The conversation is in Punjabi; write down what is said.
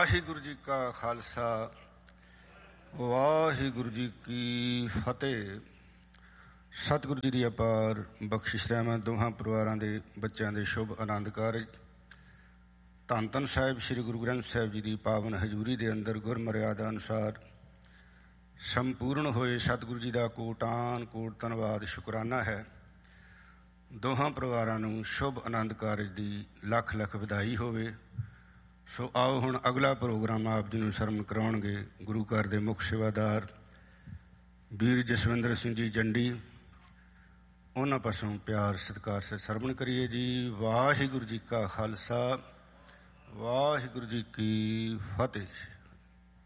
ਵਾਹਿਗੁਰੂ ਜੀ ਕਾ ਖਾਲਸਾ ਵਾਹਿਗੁਰੂ ਜੀ ਕੀ ਫਤਿਹ। ਸਤਿਗੁਰੂ ਜੀ ਦੀ ਅਪਾਰ ਬਖਸ਼ਿਸ਼ ਰਹਿਮਤ ਦੋਹਾਂ ਪਰਿਵਾਰਾਂ ਦੇ ਬੱਚਿਆਂ ਦੇ ਸ਼ੁਭ ਆਨੰਦ ਕਾਰਜ ਧੰਨ ਧੰਨ ਸਾਹਿਬ ਸ੍ਰੀ ਗੁਰੂ ਗ੍ਰੰਥ ਸਾਹਿਬ ਜੀ ਦੀ ਪਾਵਨ ਹਜ਼ੂਰੀ ਦੇ ਅੰਦਰ ਗੁਰਮਰਿਆਦਾ ਅਨੁਸਾਰ ਸੰਪੂਰਨ ਹੋਏ ਸਤਿਗੁਰੂ ਜੀ ਦਾ ਕੋਟਾਨ ਕੋਟ ਧੰਨਵਾਦ ਸ਼ੁਕਰਾਨਾ ਹੈ। ਦੋਹਾਂ ਪਰਿਵਾਰਾਂ ਨੂੰ ਸ਼ੁਭ ਆਨੰਦ ਕਾਰਜ ਦੀ ਲੱਖ ਲੱਖ ਵਧਾਈ ਹੋਵੇ। ਸੋ ਆਓ ਹੁਣ ਅਗਲਾ ਪ੍ਰੋਗਰਾਮ ਆਪ ਜੀ ਨੂੰ ਸਰਵਣ ਕਰਾਉਣਗੇ ਗੁਰੂ ਘਰ ਦੇ ਮੁੱਖ ਸੇਵਾਦਾਰ ਵੀਰ ਜਸਵਿੰਦਰ ਸਿੰਘ ਜੀ ਜੰਡੀ। ਉਹਨਾਂ ਪਾਸੋਂ ਪਿਆਰ ਸਤਿਕਾਰ ਸੇ ਸਰਵਣ ਕਰੀਏ ਜੀ। ਵਾਹਿਗੁਰੂ ਜੀ ਕਾ ਖਾਲਸਾ ਵਾਹਿਗੁਰੂ ਜੀ ਕੀ ਫਤਿਹ।